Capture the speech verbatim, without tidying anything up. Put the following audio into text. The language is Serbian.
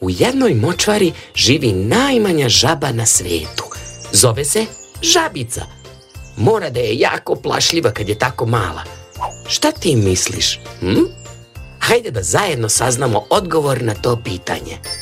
U jednoj močvari živi najmanja žaba na svetu. Zove se žabica. Mora da je jako plašljiva kad je tako mala. Šta ti misliš? Hm? Hajde da zajedno saznamo odgovor na to pitanje.